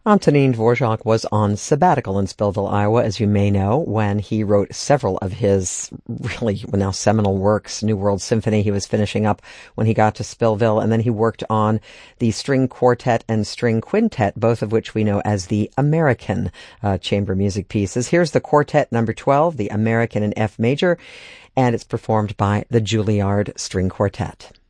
Antonin Dvorak was on sabbatical in Spillville, Iowa, as you may know, when he wrote several of his really now seminal works. New World Symphony he was finishing up when he got to Spillville, and then he worked on the string quartet and string quintet, both of which we know as the American chamber music pieces. Here's the quartet number 12, the American in F major, and it's performed by the Juilliard String Quartet.